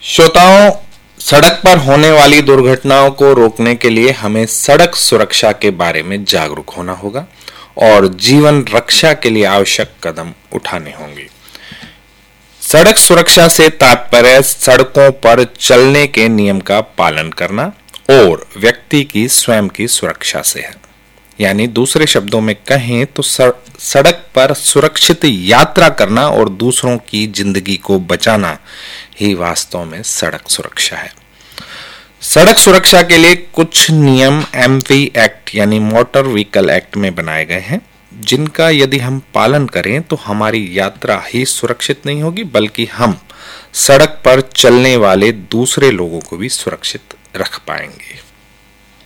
श्रोताओं, सड़क पर होने वाली दुर्घटनाओं को रोकने के लिए हमें सड़क सुरक्षा के बारे में जागरूक होना होगा और जीवन रक्षा के लिए आवश्यक कदम उठाने होंगे। सड़क सुरक्षा से तात्पर्य सड़कों पर चलने के नियम का पालन करना और व्यक्ति की स्वयं की सुरक्षा से है। यानी दूसरे शब्दों में कहें तो सड़क पर सुरक्षित यात्रा करना और दूसरों की जिंदगी को बचाना ही वास्तव में सड़क सुरक्षा है। सड़क सुरक्षा के लिए कुछ नियम एमवी एक्ट यानी मोटर व्हीकल एक्ट में बनाए गए हैं, जिनका यदि हम पालन करें तो हमारी यात्रा ही सुरक्षित नहीं होगी, बल्कि हम सड़क पर चलने वाले दूसरे लोगों को भी सुरक्षित रख पाएंगे।